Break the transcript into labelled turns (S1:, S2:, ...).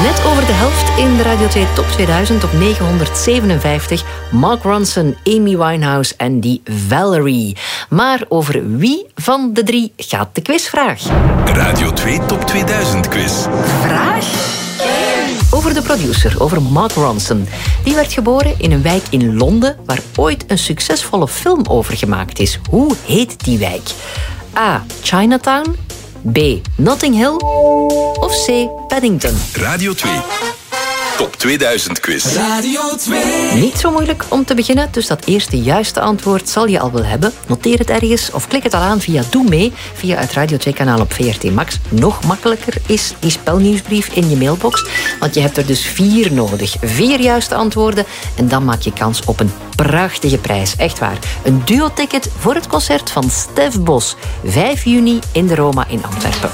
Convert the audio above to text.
S1: Net over de helft in de Radio 2 Top 2000 op 957. Mark Ronson, Amy Winehouse en die Valerie. Maar over wie van de drie gaat de quizvraag?
S2: Radio 2 Top 2000 quiz.
S1: Vraag? Over de producer, over Mark Ronson. Die werd geboren in een wijk in Londen waar ooit een succesvolle film over gemaakt is. Hoe heet die wijk? A. Chinatown. B. Notting Hill. Of C. Paddington.
S2: Radio 2 Top 2000 quiz.
S3: Radio 2.
S1: Niet zo moeilijk om te beginnen, dus dat eerste juiste antwoord zal je al wel hebben. Noteer het ergens of klik het al aan via Doe Mee, via het Radio 2-kanaal op VRT Max. Nog makkelijker is die spelnieuwsbrief in je mailbox, want je hebt er dus 4 nodig. 4 juiste antwoorden en dan maak je kans op een prachtige prijs. Echt waar. Een duo-ticket voor het concert van Stef Bos. 5 juni in de Roma in Antwerpen.